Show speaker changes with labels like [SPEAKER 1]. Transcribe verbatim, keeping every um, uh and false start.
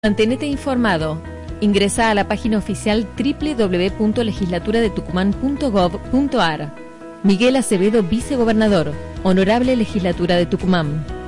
[SPEAKER 1] Mantenete informado. Ingresa a la página oficial doble u doble u doble u punto legislatura de tucumán punto gob punto ar. Miguel Acevedo, vicegobernador. Honorable Legislatura de Tucumán.